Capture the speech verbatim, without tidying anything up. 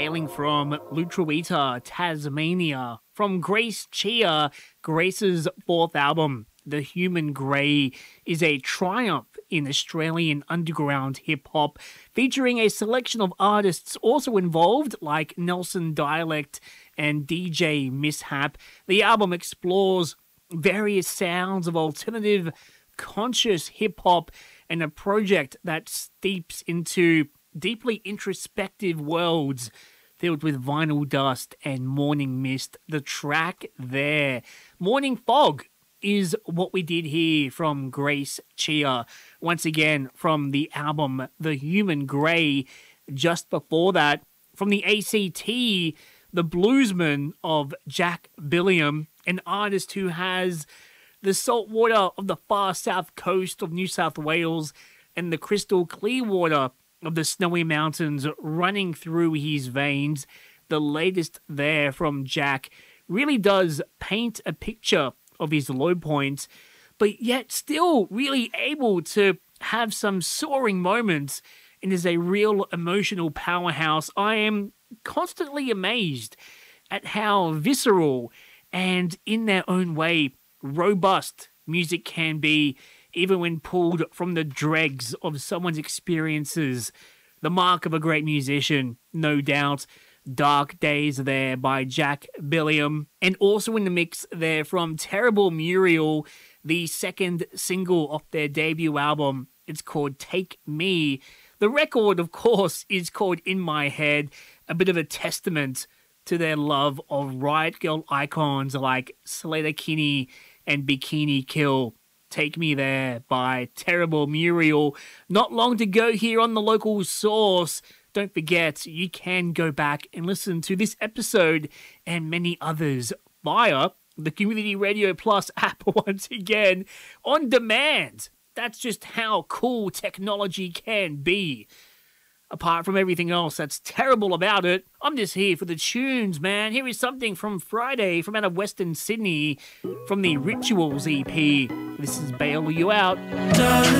hailing from Lutruwita, Tasmania. From Grace Chia, Grace's fourth album, The Human Grey, is a triumph in Australian underground hip-hop, featuring a selection of artists also involved, like Nelson Dialect and D J Mishap. The album explores various sounds of alternative, conscious hip-hop, and a project that steeps into deeply introspective worlds filled with vinyl dust and morning mist. The track there, Morning Fog, is what we did here from Grace Chia. Once again, from the album The Human Grey. Just before that, from the A C T, The Bluesman of Jack Billiam, an artist who has the salt water of the far south coast of New South Wales and the crystal clear water of the snowy mountains running through his veins. The latest there from Jack really does paint a picture of his low points, but yet still really able to have some soaring moments and is a real emotional powerhouse. I am constantly amazed at how visceral and, in their own way, robust music can be, even when pulled from the dregs of someone's experiences. The mark of a great musician, no doubt. Dark Days there by Jack Billiam. And also in the mix there from Terrible Muriel, the second single off their debut album. It's called Take Me. The record, of course, is called In My Head, a bit of a testament to their love of Riot Girl icons like Sleater-Kinney and Bikini Kill. Take Me There by Terrible Muriel. Not long to go here on The Local Source. Don't forget, you can go back and listen to this episode and many others via the Community Radio Plus app once again, on demand. That's just how cool technology can be. Apart from everything else that's terrible about it, I'm just here for the tunes, man. Here is something from Friday from out of Western Sydney from the Rituals E P. This is Bail You Out. Darling.